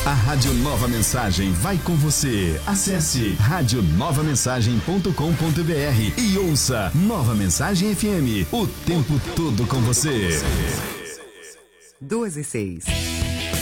A Rádio Nova Mensagem vai com você. Acesse radionovamensagem.com.br e ouça Nova Mensagem FM, o tempo todo com você. 2 e 6.